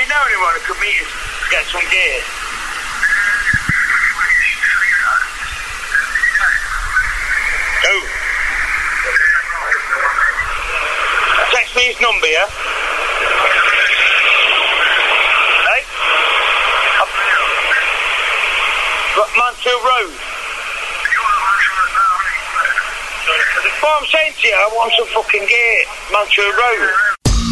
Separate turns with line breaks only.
know anyone who could meet us to get some gear? Who? Text me his number, yeah? Hey? Mansfield Road. What I'm saying to you, I want some fucking gear. Mansfield Road.